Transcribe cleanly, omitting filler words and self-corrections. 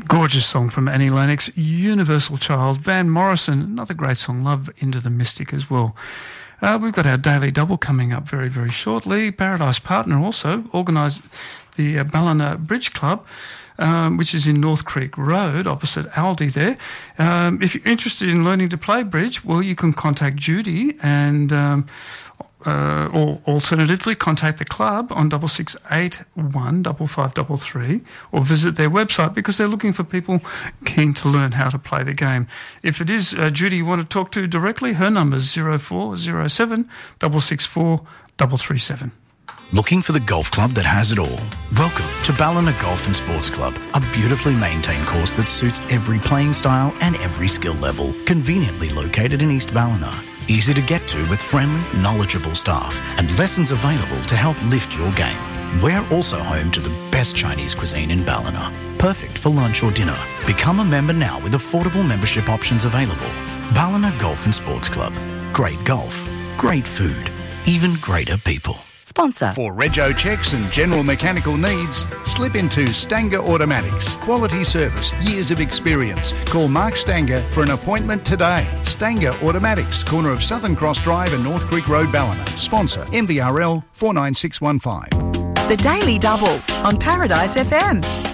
Gorgeous song from Annie Lennox, Universal Child, Van Morrison, another great song, Love Into the Mystic as well. We've got our Daily Double coming up very, very shortly. Paradise Partner also organised the Ballina Bridge Club, which is in North Creek Road, opposite Aldi there. If you're interested in learning to play bridge, well, you can contact Judy and... or alternatively, contact the club on 6681 5533 or visit their website because they're looking for people keen to learn how to play the game. If it is Judy you want to talk to directly, her number is 0407 664 337. Looking for the golf club that has it all? Welcome to Ballina Golf and Sports Club, a beautifully maintained course that suits every playing style and every skill level, conveniently located in East Ballina. Easy to get to with friendly, knowledgeable staff and lessons available to help lift your game. We're also home to the best Chinese cuisine in Ballina, perfect for lunch or dinner. Become a member now with affordable membership options available. Ballina Golf and Sports Club. Great golf, great food, even greater people. Sponsor. For rego checks and general mechanical needs, slip into Stanger Automatics. Quality service, years of experience. Call Mark Stanger for an appointment today. Stanger Automatics, corner of Southern Cross Drive and North Creek Road, Ballina. Sponsor MVRL 49615. The Daily Double on Paradise FM.